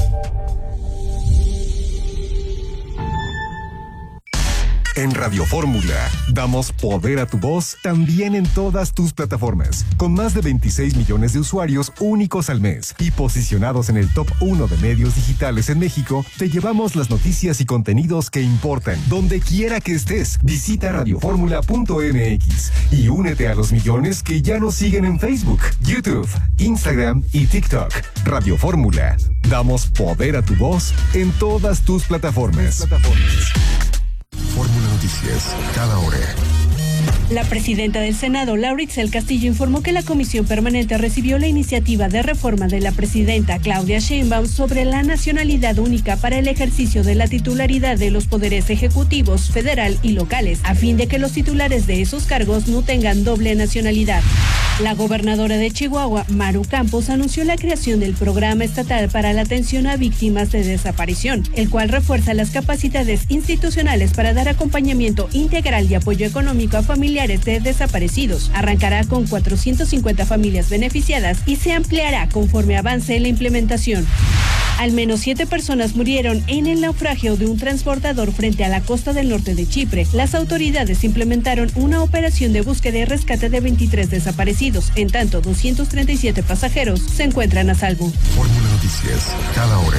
En Radio Fórmula, damos poder a tu voz también en todas tus plataformas. Con más de veintiséis millones de usuarios únicos al mes y posicionados en el top uno de medios digitales en México, te llevamos las noticias y contenidos que importan. Donde quiera que estés, visita radioformula punto m x y únete a los millones que ya nos siguen en Facebook, YouTube, Instagram y TikTok. Radio Fórmula, damos poder a tu voz en todas tus plataformas. plataformas. Fórmula Noticias, cada hora. La presidenta del Senado, Laura Itzel Castillo, informó que la Comisión Permanente recibió la iniciativa de reforma de la presidenta Claudia Sheinbaum sobre la nacionalidad única para el ejercicio de la titularidad de los poderes ejecutivos, federal y locales, a fin de que los titulares de esos cargos no tengan doble nacionalidad. La gobernadora de Chihuahua, Maru Campos, anunció la creación del Programa Estatal para la Atención a Víctimas de Desaparición, el cual refuerza las capacidades institucionales para dar acompañamiento integral y apoyo económico a familiares de desaparecidos. Arrancará con cuatrocientas cincuenta familias beneficiadas y se ampliará conforme avance la implementación. Al menos siete personas murieron en el naufragio de un transportador frente a la costa del norte de Chipre. Las autoridades implementaron una operación de búsqueda y rescate de veintitrés desaparecidos. En tanto, doscientos treinta y siete pasajeros se encuentran a salvo. Fórmula Noticias, cada hora.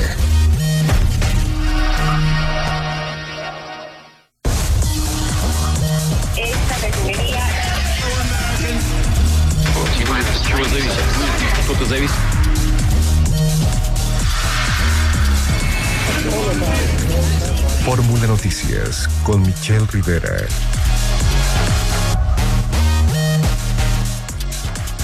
Esta refinería... Fórmula Noticias con Michelle Rivera.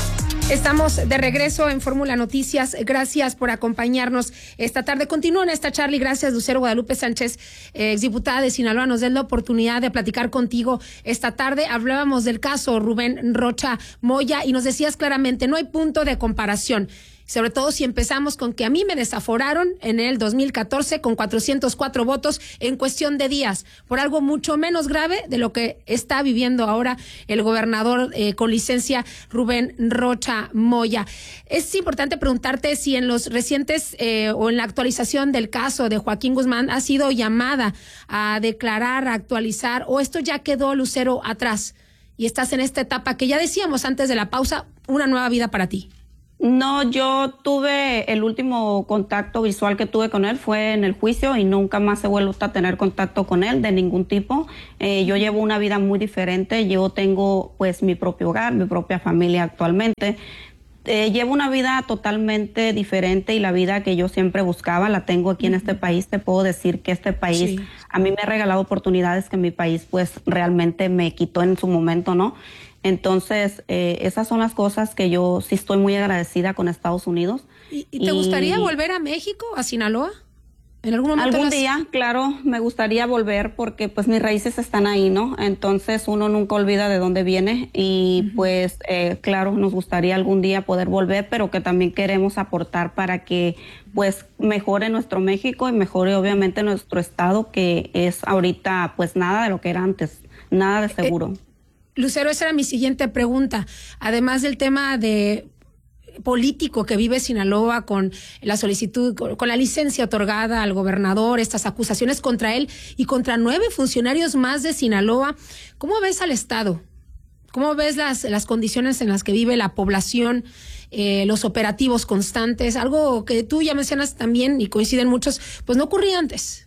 Estamos de regreso en Fórmula Noticias. Gracias por acompañarnos esta tarde. Continúa en esta charla y gracias, Lucero Guadalupe Sánchez, eh, exdiputada de Sinaloa. Nos den la oportunidad de platicar contigo esta tarde. Hablábamos del caso Rubén Rocha Moya y nos decías claramente, no hay punto de comparación. Sobre todo si empezamos con que a mí me desaforaron en el dos mil catorce con cuatrocientos cuatro votos en cuestión de días, por algo mucho menos grave de lo que está viviendo ahora el gobernador eh, con licencia Rubén Rocha Moya. Es importante preguntarte si en los recientes eh, o en la actualización del caso de Joaquín Guzmán ha sido llamada a declarar, a actualizar, o esto ya quedó, Lucero, atrás y estás en esta etapa que ya decíamos antes de la pausa, una nueva vida para ti. No, yo tuve el último contacto visual que tuve con él fue en el juicio y nunca más he vuelto a tener contacto con él de ningún tipo. Eh, yo llevo una vida muy diferente, yo tengo pues mi propio hogar, mi propia familia actualmente. Eh, llevo una vida totalmente diferente y la vida que yo siempre buscaba la tengo aquí en este país. Te puedo decir que este país sí. A mí me ha regalado oportunidades que mi país pues realmente me quitó en su momento, ¿no? Entonces, eh, esas son las cosas que yo sí estoy muy agradecida con Estados Unidos. ¿Y, y te y, gustaría volver a México, a Sinaloa? ¿En algún momento? Algún las... día, claro, me gustaría volver porque pues mis raíces están ahí, ¿no? Entonces uno nunca olvida de dónde viene y uh-huh. pues eh, claro, nos gustaría algún día poder volver, pero que también queremos aportar para que pues mejore nuestro México y mejore obviamente nuestro estado, que es ahorita pues nada de lo que era antes, nada de seguro. Eh, Lucero, esa era mi siguiente pregunta. Además del tema de político que vive Sinaloa con la solicitud, con la licencia otorgada al gobernador, estas acusaciones contra él y contra nueve funcionarios más de Sinaloa, ¿cómo ves al Estado? ¿Cómo ves las, las condiciones en las que vive la población, eh, los operativos constantes? Algo que tú ya mencionas también y coinciden muchos, pues no ocurría antes.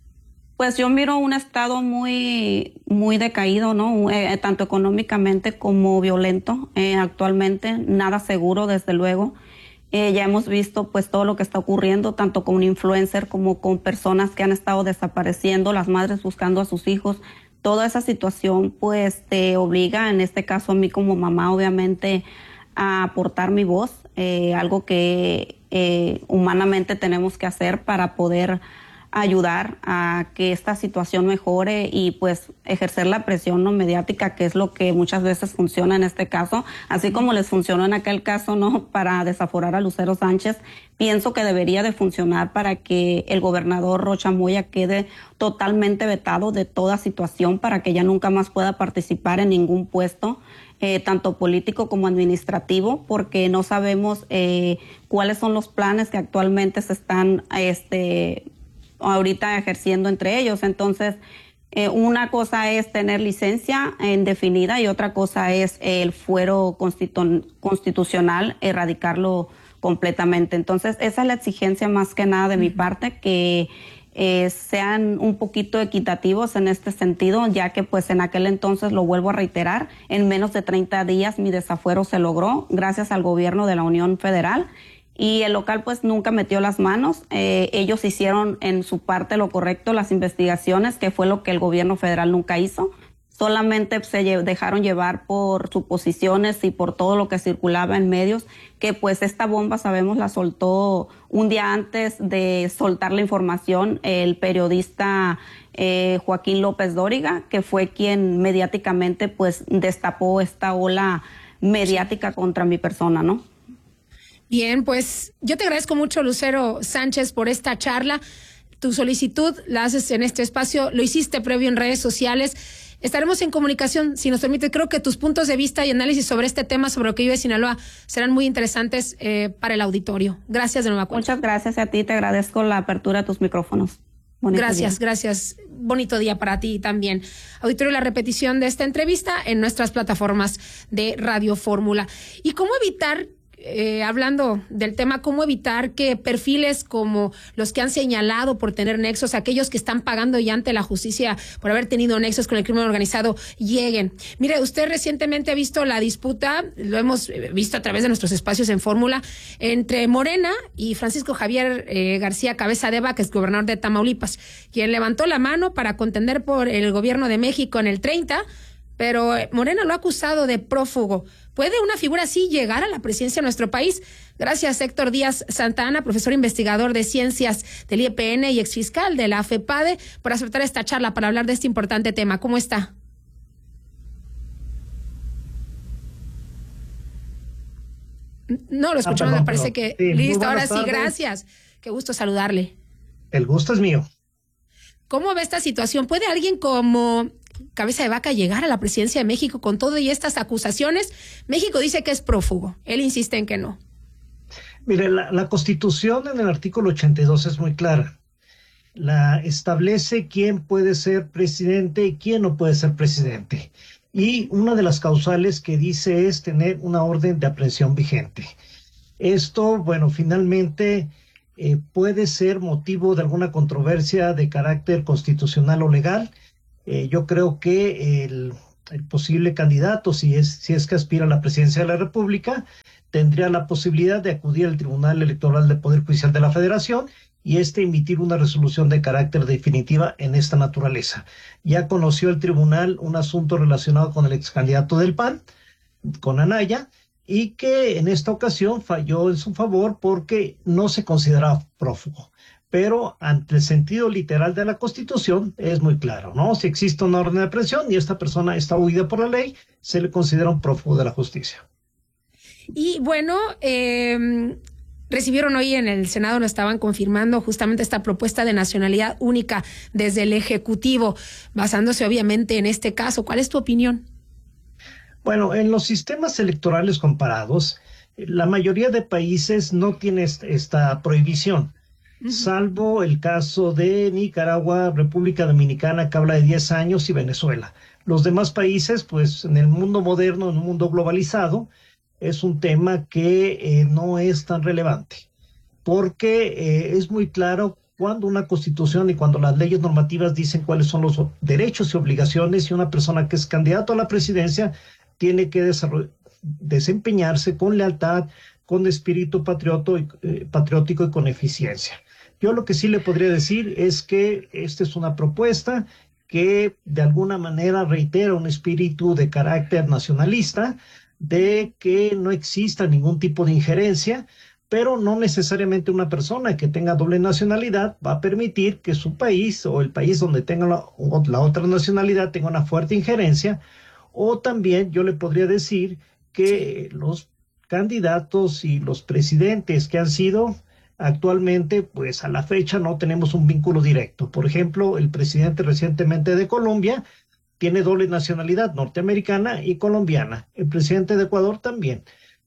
Pues yo miro un estado muy muy decaído, ¿no? Eh, tanto económicamente como violento. Eh, actualmente nada seguro, desde luego. Eh, ya hemos visto pues todo lo que está ocurriendo, tanto con influencers como con personas que han estado desapareciendo, las madres buscando a sus hijos. Toda esa situación pues te obliga, en este caso a mí como mamá, obviamente, a aportar mi voz, eh, algo que eh, humanamente tenemos que hacer para poder ayudar a que esta situación mejore y pues ejercer la presión no mediática, que es lo que muchas veces funciona en este caso, así como les funcionó en aquel caso, ¿no? Para desaforar a Lucero Sánchez, pienso que debería de funcionar para que el gobernador Rocha Moya quede totalmente vetado de toda situación, para que ya nunca más pueda participar en ningún puesto, eh, tanto político como administrativo, porque no sabemos eh, cuáles son los planes que actualmente se están este ahorita ejerciendo entre ellos. Entonces, eh, una cosa es tener licencia indefinida y otra cosa es el fuero constitu- constitucional, erradicarlo completamente. Entonces, esa es la exigencia más que nada de mi parte, que eh, sean un poquito equitativos en este sentido, ya que pues en aquel entonces, lo vuelvo a reiterar, en menos de treinta días mi desafuero se logró gracias al gobierno de la Unión Federal. Y el local pues nunca metió las manos. Eh, ellos hicieron en su parte lo correcto, las investigaciones, que fue lo que el gobierno federal nunca hizo. Solamente se lle- dejaron llevar por suposiciones y por todo lo que circulaba en medios, que pues esta bomba, sabemos, la soltó un día antes de soltar la información el periodista eh, Joaquín López Dóriga, que fue quien mediáticamente pues destapó esta ola mediática contra mi persona, ¿no? Bien, pues yo te agradezco mucho, Lucero Sánchez, por esta charla. Tu solicitud la haces en este espacio, lo hiciste previo en redes sociales. Estaremos en comunicación, si nos permite. Creo que tus puntos de vista y análisis sobre este tema, sobre lo que vive Sinaloa, serán muy interesantes eh, para el auditorio. Gracias de nuevo. Muchas gracias a ti, te agradezco la apertura de tus micrófonos. Bonito gracias, día. gracias. Bonito día para ti también. Auditorio, la repetición de esta entrevista en nuestras plataformas de Radio Fórmula. ¿Y cómo evitar... Eh, hablando del tema, cómo evitar que perfiles como los que han señalado por tener nexos, aquellos que están pagando ya ante la justicia por haber tenido nexos con el crimen organizado, lleguen? Mire, usted recientemente ha visto la disputa, lo hemos visto a través de nuestros espacios en Fórmula, entre Morena y Francisco Javier eh, García Cabeza de Vaca, que es gobernador de Tamaulipas, quien levantó la mano para contender por el gobierno de México en el treinta, pero Morena lo ha acusado de prófugo. ¿Puede una figura así llegar a la presidencia de nuestro país? Gracias, Héctor Díaz Santana, profesor investigador de ciencias del I E P N y exfiscal de la FEPADE, por aceptar esta charla para hablar de este importante tema. ¿Cómo está? No, lo escuchamos, ah, me parece que... Sí, listo, ahora sí, gracias. Qué gusto saludarle. El gusto es mío. ¿Cómo ve esta situación? ¿Puede alguien como Cabeza de Vaca llegar a la presidencia de México con todo y estas acusaciones? México dice que es prófugo. Él insiste en que no. Mire, la, la Constitución en el artículo ochenta y dos es muy clara. La establece quién puede ser presidente y quién no puede ser presidente. Y una de las causales que dice es tener una orden de aprehensión vigente. Esto, bueno, finalmente eh, puede ser motivo de alguna controversia de carácter constitucional o legal. Eh, yo creo que el, el posible candidato, si es, si es que aspira a la presidencia de la República, tendría la posibilidad de acudir al Tribunal Electoral del Poder Judicial de la Federación y este emitir una resolución de carácter definitiva en esta naturaleza. Ya conoció el tribunal un asunto relacionado con el ex candidato del P A N, con Anaya, y que en esta ocasión falló en su favor porque no se consideraba prófugo. Pero ante el sentido literal de la Constitución es muy claro, ¿no? Si existe una orden de aprehensión y esta persona está huida por la ley, se le considera un prófugo de la justicia. Y bueno, eh, recibieron hoy en el Senado, lo estaban confirmando justamente esta propuesta de nacionalidad única desde el Ejecutivo, basándose obviamente en este caso. ¿Cuál es tu opinión? Bueno, en los sistemas electorales comparados, la mayoría de países no tiene esta prohibición, uh-huh. salvo el caso de Nicaragua, República Dominicana, que habla de diez años, y Venezuela. Los demás países, pues en el mundo moderno, en un mundo globalizado, es un tema que eh, no es tan relevante, porque eh, es muy claro cuando una constitución y cuando las leyes normativas dicen cuáles son los derechos y obligaciones, y una persona que es candidato a la presidencia tiene que desempeñarse con lealtad, con espíritu patrioto y, eh, patriótico y con eficiencia. Yo lo que sí le podría decir es que esta es una propuesta que de alguna manera reitera un espíritu de carácter nacionalista, de que no exista ningún tipo de injerencia, pero no necesariamente una persona que tenga doble nacionalidad va a permitir que su país o el país donde tenga la, la otra nacionalidad tenga una fuerte injerencia. O también yo le podría decir que los candidatos y los presidentes que han sido actualmente, pues a la fecha no tenemos un vínculo directo. Por ejemplo, el presidente recientemente de Colombia tiene doble nacionalidad, norteamericana y colombiana. El presidente de Ecuador también.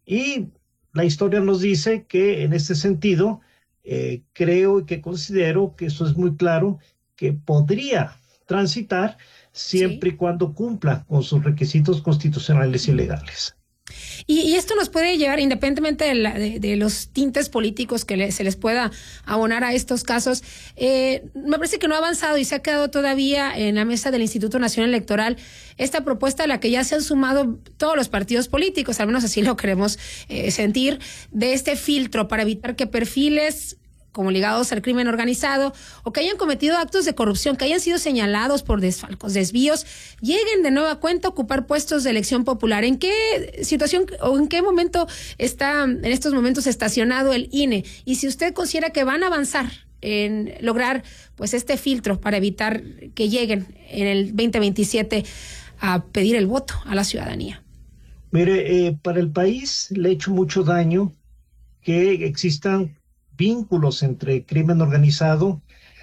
Y la historia nos dice que en este sentido, eh, creo y que considero que eso es muy claro, que podría transitar siempre sí. y cuando cumpla con sus requisitos constitucionales y legales. Y, y esto nos puede llevar, independientemente de, la, de, de los tintes políticos que le, se les pueda abonar a estos casos, eh, me parece que no ha avanzado y se ha quedado todavía en la mesa del Instituto Nacional Electoral esta propuesta a la que ya se han sumado todos los partidos políticos, al menos así lo queremos eh, sentir, de este filtro para evitar que perfiles como ligados al crimen organizado o que hayan cometido actos de corrupción, que hayan sido señalados por desfalcos, desvíos, lleguen de nueva cuenta a ocupar puestos de elección popular. ¿En qué situación o en qué momento está en estos momentos estacionado el I N E? Y si usted considera que van a avanzar en lograr pues este filtro para evitar que lleguen en el veinte veintisiete a pedir el voto a la ciudadanía. Mire, eh, para el país le ha hecho mucho daño que existan vínculos entre crimen organizado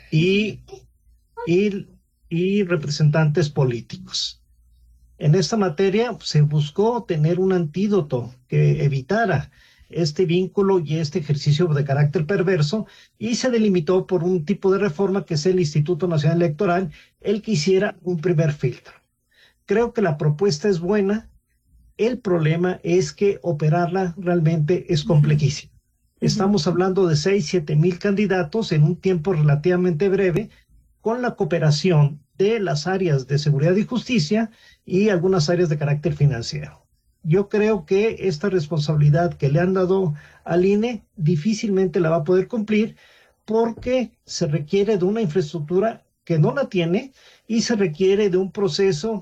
y, y, y representantes políticos. En esta materia se buscó tener un antídoto que evitara este vínculo y este ejercicio de carácter perverso, y se delimitó por un tipo de reforma que es el Instituto Nacional Electoral, el que hiciera un primer filtro. Creo que la propuesta es buena, el problema es que operarla realmente es complejísimo. Estamos hablando de seis, siete mil candidatos en un tiempo relativamente breve, con la cooperación de las áreas de seguridad y justicia y algunas áreas de carácter financiero. Yo creo que esta responsabilidad que le han dado al I N E difícilmente la va a poder cumplir, porque se requiere de una infraestructura que no la tiene y se requiere de un proceso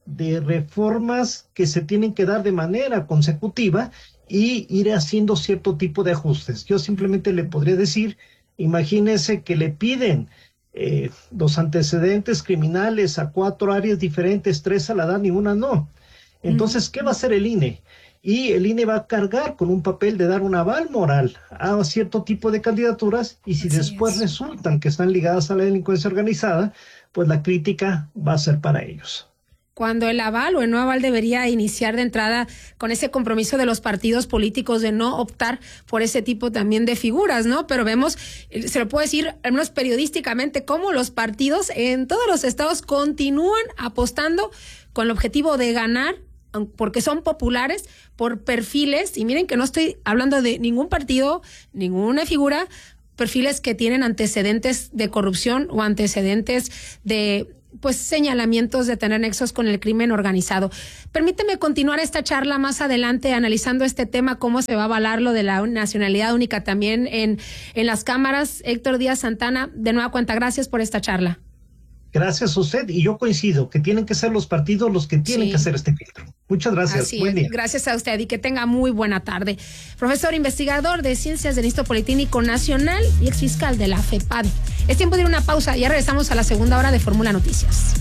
de reformas que se tienen que dar de manera consecutiva y ir haciendo cierto tipo de ajustes. Yo simplemente le podría decir, imagínense que le piden eh, los antecedentes criminales a cuatro áreas diferentes, tres a la dan y una no. Entonces, ¿qué va a hacer el I N E? Y el I N E va a cargar con un papel de dar un aval moral a cierto tipo de candidaturas, y si Así después es. resultan que están ligadas a la delincuencia organizada, pues la crítica va a ser para ellos. Cuando el aval o el no aval debería iniciar de entrada con ese compromiso de los partidos políticos de no optar por ese tipo también de figuras, ¿no? Pero vemos, se lo puedo decir, al menos periodísticamente, cómo los partidos en todos los estados continúan apostando con el objetivo de ganar, porque son populares, por perfiles, y miren que no estoy hablando de ningún partido, ninguna figura, perfiles que tienen antecedentes de corrupción o antecedentes de pues señalamientos de tener nexos con el crimen organizado. Permíteme continuar esta charla más adelante analizando este tema, cómo se va a avalar lo de la nacionalidad única también en, en las cámaras. Héctor Díaz Santana, de nueva cuenta, gracias por esta charla. Gracias a usted, y yo coincido que tienen que ser los partidos los que tienen sí. que hacer este filtro. Muchas gracias. Así Buen es. día. Gracias a usted y que tenga muy buena tarde. Profesor investigador de Ciencias del Instituto Politécnico Nacional y exfiscal de la FEPADE. Es tiempo de ir a una pausa, ya regresamos a la segunda hora de Fórmula Noticias.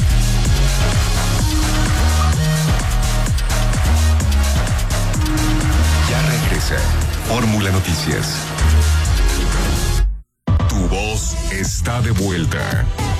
Ya regresa Fórmula Noticias. Tu voz está de vuelta.